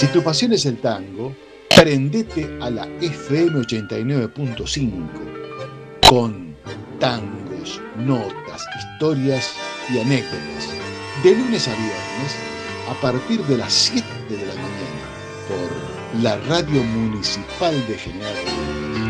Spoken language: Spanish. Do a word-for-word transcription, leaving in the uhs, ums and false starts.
Si tu pasión es el tango, prendete a la F M ochenta y nueve punto cinco con tangos, notas, historias y anécdotas. De lunes a viernes, a partir de las siete de la mañana, por la Radio Municipal de General Rodríguez.